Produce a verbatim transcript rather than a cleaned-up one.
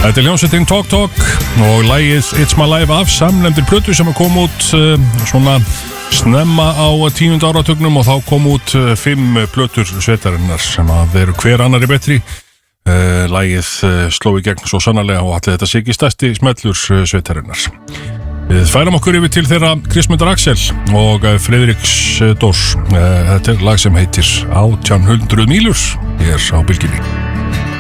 Þetta er hljómsveitin Talk Talk og lagið It's My Life af samnefndir plötu sem kom út uh, svona snemma á tíunda áratugnum og þá kom út uh, fimm plötur sveitarinnar sem að veru hver annari betri. Uh, lagið uh, sló í gegn svo sannarlega og allir þetta sé ekki stærsti smellur uh, sveitarinnar. Við færum okkur yfir til þeirra Kristmundar Axel og uh, Friðriks uh, Dórs. Uh, þetta er lag sem heitir átján hundruð mílur hér á Bylgjunni.